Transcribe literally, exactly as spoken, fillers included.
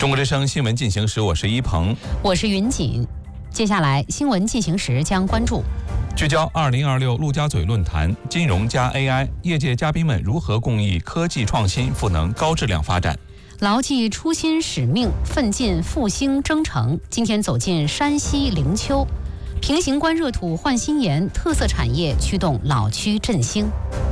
中国之声新闻进行时，我是一鹏， 我是云锦。接下来新闻进行时将关注聚焦二零二六陆家嘴论坛，金融加 A I， 业界嘉宾们如何共议科技创新赋能高质量发展。 牢记初心使命，奋进复兴征程。今天走进山西灵丘，平型关热土换新颜，特色产业驱动老区振兴。